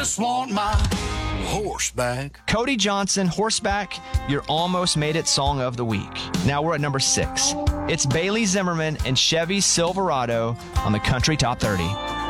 Just want my horseback. Cody Johnson, Horseback, your Almost Made It Song of the Week. Now we're at number 6. It's Bailey Zimmerman and Chevy Silverado on the Country Top 30.